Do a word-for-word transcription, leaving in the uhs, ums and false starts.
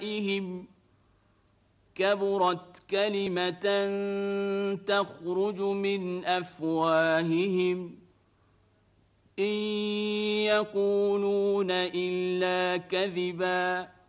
أفواههم كبرت كلمة تخرج من أفواههم إن يقولون إلا كذبا